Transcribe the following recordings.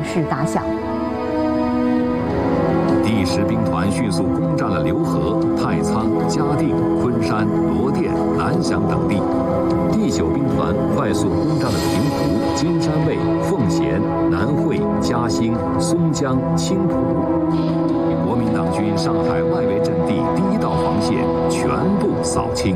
势打响。 第10兵团迅速攻占了浏河、太仓、嘉定、昆山、罗店、南翔等地。第9兵团快速攻占了平湖、金山卫、奉贤、南汇、嘉兴、松江、青浦。国民党军上海外围阵地第1道防线全部扫清。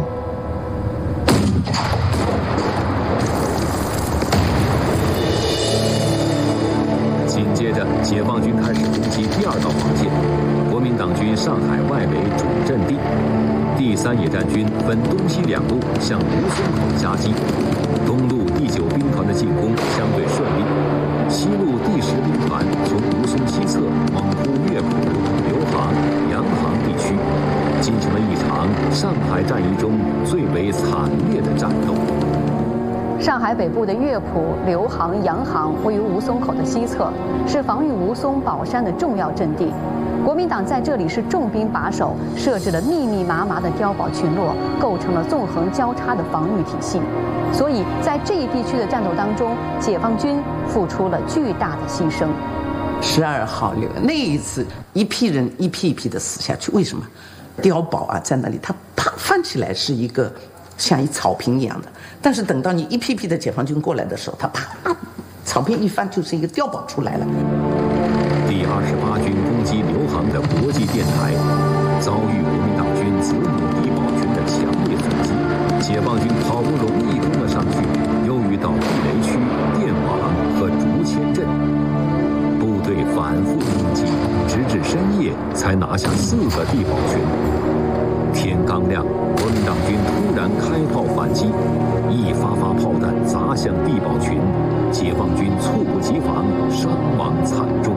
紧接着，解放军开始攻击第2道防线，国民党军上海外围主阵地。第3野战军分东西2路向吴淞口夹击，东路第9兵团的进攻相对顺利，西路第10兵团从吴淞西侧猛扑乐浦、刘杭、洋行地区，进行了一场上海战役中最为惨烈的战斗。 上海北部的乐浦、刘杭、洋行位于吴淞口的西侧，是防御吴淞、宝山的重要阵地。国民党在这里是重兵把守，设置了密密麻麻的碉堡群落，构成了纵横交叉的防御体系。所以在这一地区的战斗当中，解放军付出了巨大的牺牲。 12号那一次，一批人一批一批的死下去，为什么？碉堡啊，在那里，它啪翻起来是一个像一草坪一样的，但是等到你一批批的解放军过来的时候，它啪，草坪一翻就是一个碉堡出来了。 第28军攻击刘杭的国际电台，遭遇国民党军子母地保群的强烈反击，解放军好不容易攻了上去，又遇到地雷区、电网和竹签阵，部队反复攻击，直至深夜才拿下4个地保群。天刚亮，国民党军突然开炮反击，一发发炮弹砸向地保群，解放军猝不及防，伤亡惨重。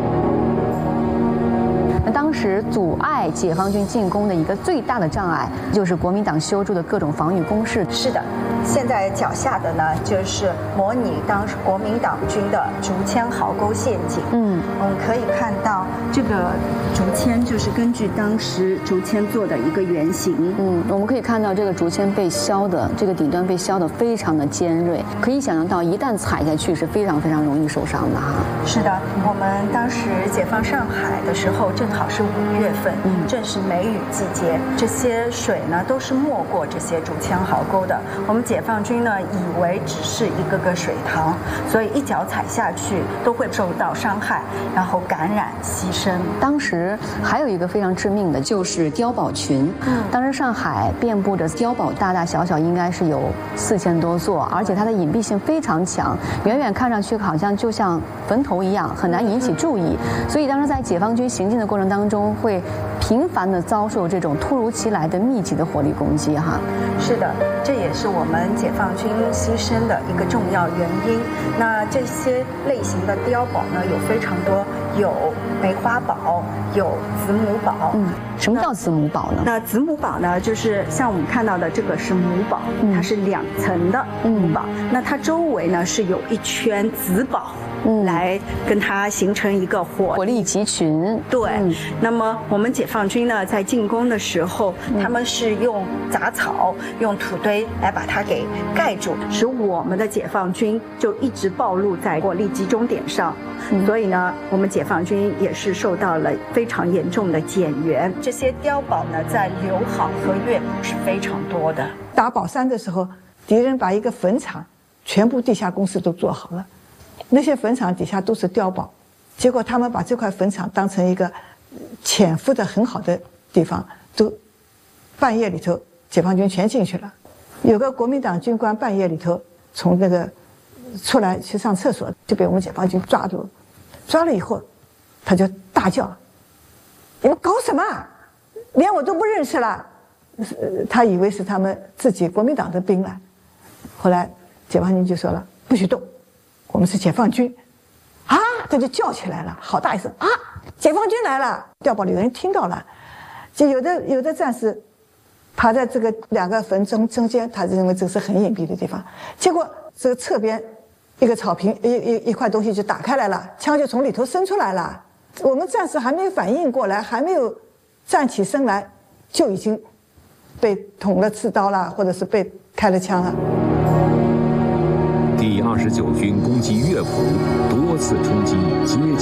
当时阻碍解放军进攻的一个最大的障碍，就是国民党修筑的各种防御工事。 是的，现在脚下的呢，就是模拟当时国民党军的竹签壕沟陷阱。我们可以看到这个竹签就是根据当时竹签做的一个原型。 我们可以看到这个竹签被削的，这个顶端被削得非常的尖锐，可以想象到一旦踩下去是非常非常容易受伤的哈。 是的，我们当时解放上海的时候，正好是5月份，正是梅雨季节，这些水呢都是没过这些竹签壕沟的。我们解放军呢以为只是一个个水塘，所以一脚踩下去都会受到伤害，然后感染牺牲。 当时还有一个非常致命的就是碉堡群。当时上海遍布着碉堡，大大小小应该是有4000多座，而且它的隐蔽性非常强，远远看上去好像就像坟头一样，很难引起注意。所以当时在解放军行进的过程当中，会频繁地遭受这种突如其来的密集的火力攻击哈。 是的，这也是我们解放军牺牲的一个重要原因。那这些类型的碉堡呢，有非常多，有梅花堡，有子母堡。 什么叫子母堡呢？ 那子母堡呢，就是像我们看到的这个是母堡，它是2层的母堡。那它周围呢是有一圈子堡。来跟它形成一个火力集群。 对，那么我们解放军呢，在进攻的时候，他们是用杂草、用土堆来把它给盖住，使我们的解放军就一直暴露在火力集中点上。所以呢，我们解放军也是受到了非常严重的减员。这些碉堡呢，在刘杭和乐浦是非常多的。 打宝山的时候，敌人把一个坟场全部地下工事都做好了。那些坟场底下都是碉堡，结果他们把这块坟场当成一个潜伏的很好的地方，都半夜里头解放军全进去了。有个国民党军官半夜里头从那个出来去上厕所，就被我们解放军抓住，抓了以后他就大叫：“你们搞什么？连我都不认识了！”他以为是他们自己国民党的兵来，后来解放军就说了：“不许动。”我们是解放军，啊，他就叫起来了，好大一声啊！解放军来了！碉堡里有人听到了，就有的战士爬在这个2个坟中间，他认为这是很隐蔽的地方，结果这个侧边一个草坪一块东西就打开来了，枪就从里头伸出来了。我们战士还没有反应过来，还没有站起身来，就已经被捅了刺刀了，或者是被开了枪了。 第29军攻击乐浦，多次冲击接近